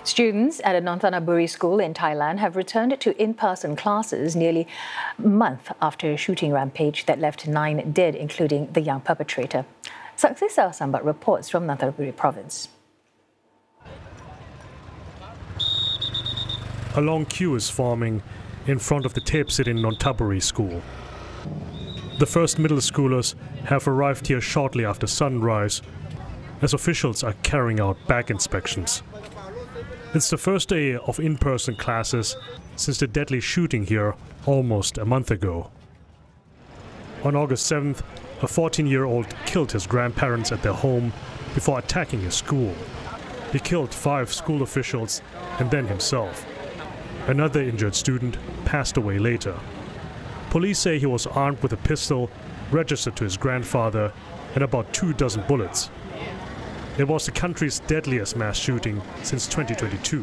Students at a Nonthaburi school in Thailand have returned to in-person classes nearly a month after a shooting rampage that left 9 dead, including the young perpetrator. Saksisa Sambat reports from Nonthaburi province. A long queue is forming in front of the Thepsirin Nonthaburi school. The first middle schoolers have arrived here shortly after sunrise, as officials are carrying out bag inspections. It's the first day of in-person classes since the deadly shooting here almost a month ago. On August 7th, a 14-year-old killed his grandparents at their home before attacking his school. He killed 5 school officials and then himself. Another injured student passed away later. Police say he was armed with a pistol registered to his grandfather and about 24 bullets. It was the country's deadliest mass shooting since 2022.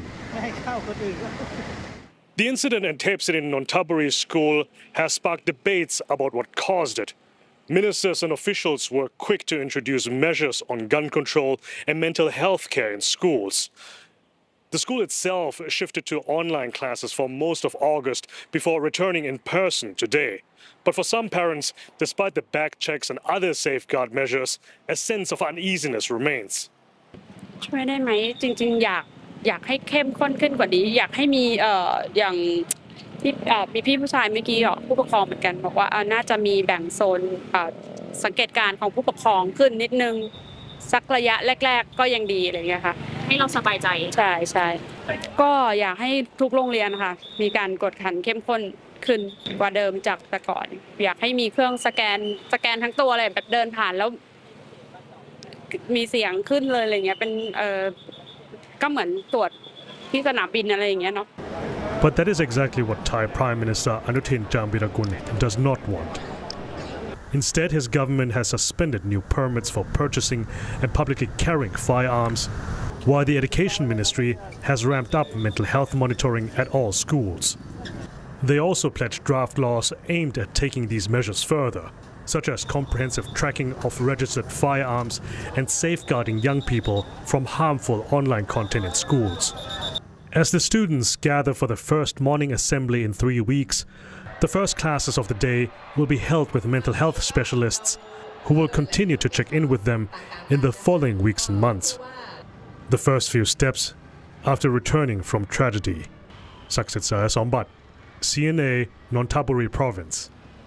The incident at Thepsirin Nonthaburi school has sparked debates about what caused it. Ministers and officials were quick to introduce measures on gun control and mental health care in schools. The school itself shifted to online classes for most of August before returning in person today. But for some parents, despite the bag checks and other safeguard measures, a sense of uneasiness remains. ช่วยได้ไหมจริงๆอยากให้เข้มข้นขึ้นกว่านี้อยากให้มีอย่างที่มีพี่ผู้ชายเมื่อกี้ผู้ปกครองเหมือนกันบอกว่าน่าจะมีแบ่งโซนสังเกตการณ์ของผู้ปกครองขึ้นนิดนึงสักระยะแรกๆก็ยังดีอะไรเงี้ยค่ะให้เราสบายใจใช่ก็อยากให้ทุกโรงเรียนค่ะมีการกวดขันเข้มข้นขึ้นกว่าเดิมจากแต่ก่อนอยากให้มีเครื่องสแกนทั้งตัวเลยแบบเดินผ่านแล้วมีเสียงขึ้นเลยอะไรเงี้ยเป็นก็เหมือนตรวจที่สนามบินอะไรอย่างเงี้ยเนาะ But that is exactly what Thai Prime Minister Anutin Charnvirakul does not want. Instead, his government has suspended new permits for purchasing and publicly carrying firearms, while the Education Ministry has ramped up mental health monitoring at all schools. They also pledged draft laws aimed at taking these measures further, such as comprehensive tracking of registered firearms and safeguarding young people from harmful online content in schools. As the students gather for the first morning assembly in 3 weeks, the first classes of the day will be held with mental health specialists who will continue to check in with them in the following weeks and months. The first few steps after returning from tragedy. Saksisa Sambat, CNA, Nonthaburi Province.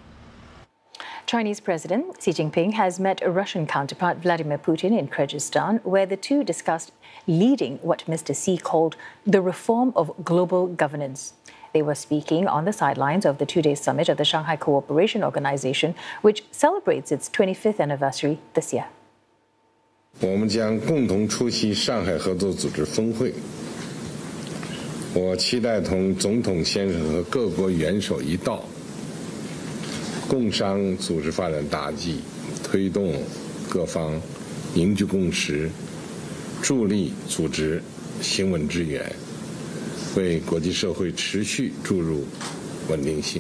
Chinese President Xi Jinping has met Russian counterpart Vladimir Putin in Kyrgyzstan, where the two discussed leading what Mr. Xi called the reform of global governance. They were speaking on the sidelines of the 2-day summit of the Shanghai Cooperation Organization, which celebrates its 25th anniversary this year. 我们将共同出席上海合作组织峰会。我期待同总统先生和各国元首一道，共商组织发展大计，推动各方凝聚共识，助力组织行稳致远，为国际社会持续注入稳定性。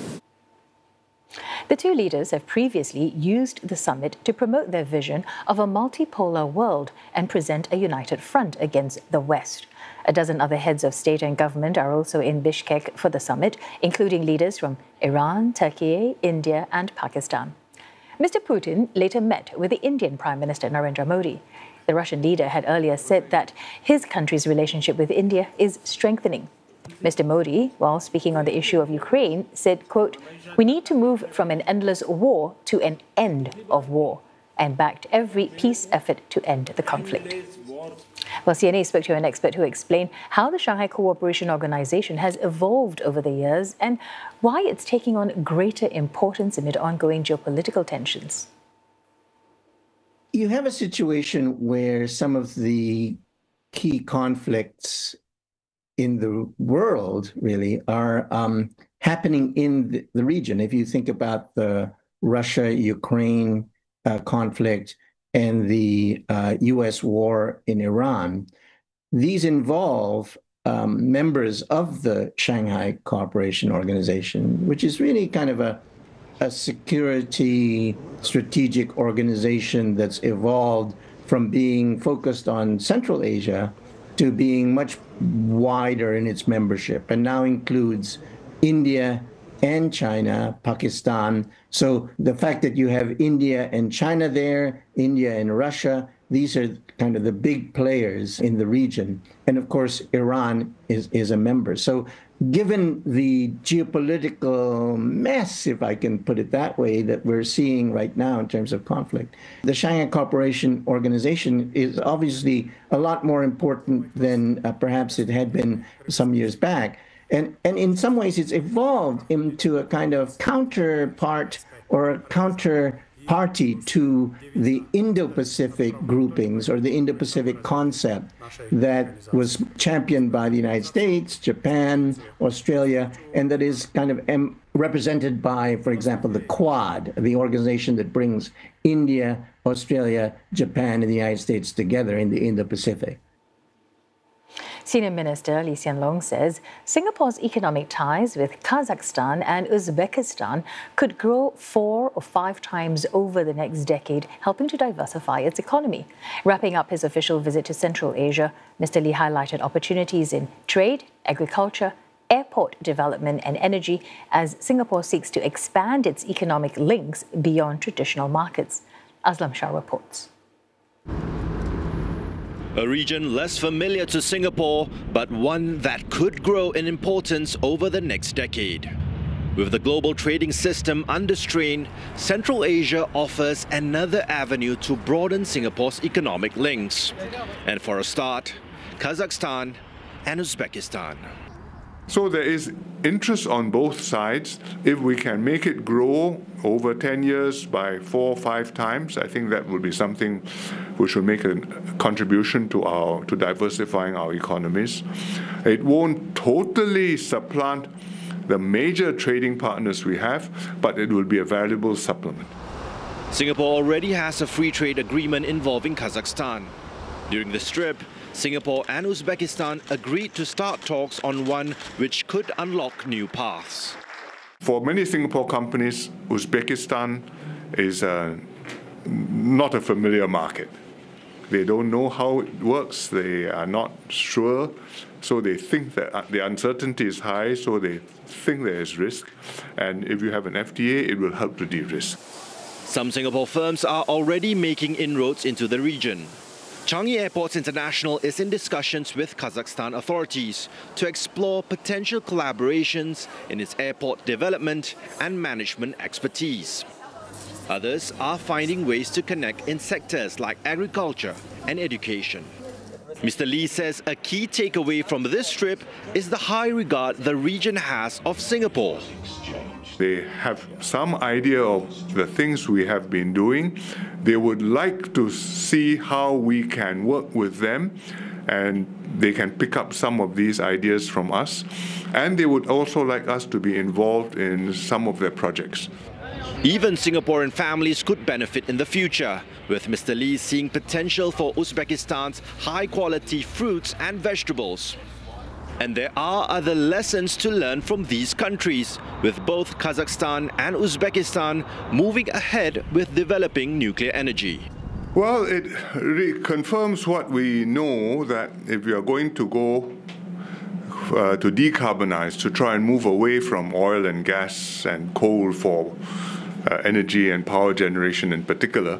The two leaders have previously used the summit to promote their vision of a multipolar world and present a united front against the West. A dozen other heads of state and government are also in Bishkek for the summit, including leaders from Iran, Turkey, India and Pakistan. Mr. Putin later met with the Indian Prime Minister Narendra Modi. The Russian leader had earlier said that his country's relationship with India is strengthening. Mr. Modi, while speaking on the issue of Ukraine, said, quote, "We need to move from an endless war to an end of war," and backed every peace effort to end the conflict. Well, CNA spoke to an expert who explained how the Shanghai Cooperation Organization has evolved over the years and why it's taking on greater importance amid ongoing geopolitical tensions. You have a situation where some of the key conflicts in the world really are happening in the region. If you think about the Russia-Ukraine conflict and the US war in Iran, these involve members of the Shanghai Cooperation Organization, which is really kind of a security strategic organization that's evolved from being focused on Central Asia to being much wider in its membership and now includes India and China, Pakistan. So the fact that you have India and China there, India and Russia, these are kind of the big players in the region. And of course, Iran is a member. So given the geopolitical mess, if I can put it that way, that we're seeing right now in terms of conflict, the Shanghai Cooperation Organization is obviously a lot more important than perhaps it had been some years back. And in some ways, it's evolved into a kind of counterpart or a counterparty to the Indo-Pacific groupings or the Indo-Pacific concept that was championed by the United States, Japan, Australia, and that is kind of represented by, for example, the Quad, the organization that brings India, Australia, Japan, and the United States together in the Indo-Pacific. Senior Minister Lee Hsien Loong says Singapore's economic ties with Kazakhstan and Uzbekistan could grow 4 or 5 times over the next decade, helping to diversify its economy. Wrapping up his official visit to Central Asia, Mr. Lee highlighted opportunities in trade, agriculture, airport development and energy as Singapore seeks to expand its economic links beyond traditional markets. Aslam Shah reports. A region less familiar to Singapore, but one that could grow in importance over the next decade. With the global trading system under strain, Central Asia offers another avenue to broaden Singapore's economic links. And for a start, Kazakhstan and Uzbekistan. So there is interest on both sides. If we can make it grow over 10 years by 4 or 5 times, I think that will be something which will make a contribution to diversifying our economies. It won't totally supplant the major trading partners we have, but it will be a valuable supplement. Singapore already has a free trade agreement involving Kazakhstan. During this trip, Singapore and Uzbekistan agreed to start talks on one which could unlock new paths. For many Singapore companies, Uzbekistan is not a familiar market. They don't know how it works, they are not sure, so they think that the uncertainty is high, so they think there is risk. And if you have an FTA, it will help to de-risk. Some Singapore firms are already making inroads into the region. Changi Airports International is in discussions with Kazakhstan authorities to explore potential collaborations in its airport development and management expertise. Others are finding ways to connect in sectors like agriculture and education. Mr. Lee says a key takeaway from this trip is the high regard the region has of Singapore. They have some idea of the things we have been doing. They would like to see how we can work with them, and they can pick up some of these ideas from us. And they would also like us to be involved in some of their projects. Even Singaporean families could benefit in the future, with Mr. Lee seeing potential for Uzbekistan's high-quality fruits and vegetables. And there are other lessons to learn from these countries, with both Kazakhstan and Uzbekistan moving ahead with developing nuclear energy. Well, it confirms what we know, that if we are going to go to decarbonize, to try and move away from oil and gas and coal for energy and power generation in particular,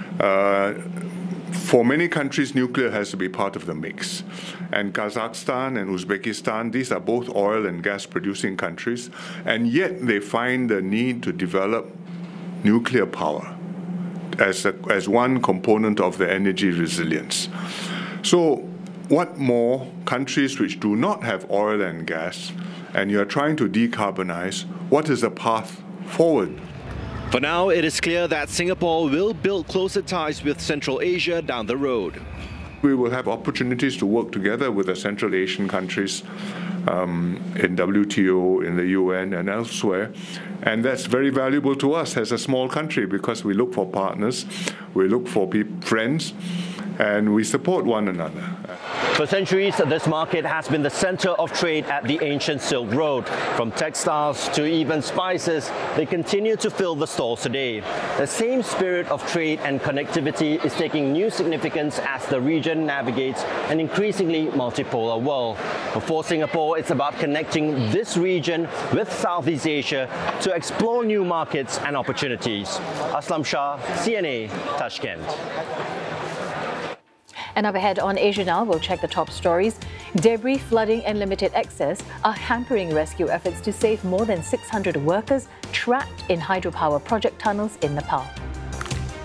for many countries, nuclear has to be part of the mix. And Kazakhstan and Uzbekistan, these are both oil and gas producing countries, and yet they find the need to develop nuclear power as one component of their energy resilience. So what more countries which do not have oil and gas, and you're trying to decarbonize, what is the path forward? For now, it is clear that Singapore will build closer ties with Central Asia down the road. We will have opportunities to work together with the Central Asian countries in WTO, in the UN and elsewhere. And that's very valuable to us as a small country, because we look for partners, we look for friends, and we support one another. For centuries, this market has been the center of trade at the ancient Silk Road. From textiles to even spices, they continue to fill the stalls today. The same spirit of trade and connectivity is taking new significance as the region navigates an increasingly multipolar world. For Singapore, it's about connecting this region with Southeast Asia to explore new markets and opportunities. Aslam Shah, CNA, Tashkent. And up ahead on Asia Now, we'll check the top stories. Debris, flooding and limited access are hampering rescue efforts to save more than 600 workers trapped in hydropower project tunnels in Nepal.